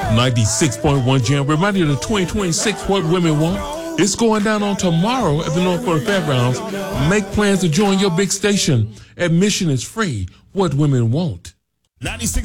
96.1 Jam. Reminder of the 2026 What Women Want. It's going down on tomorrow at the North Florida Fairgrounds. Make plans to join your big station. Admission is free. What Women Want. 96.